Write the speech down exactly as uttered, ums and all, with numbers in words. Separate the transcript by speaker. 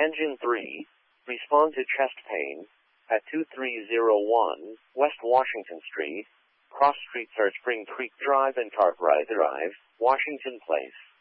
Speaker 1: Engine three, respond to chest pain at two three zero one West Washington Street, cross streets are Spring Creek Drive and Cartwright Drive, Washington Place.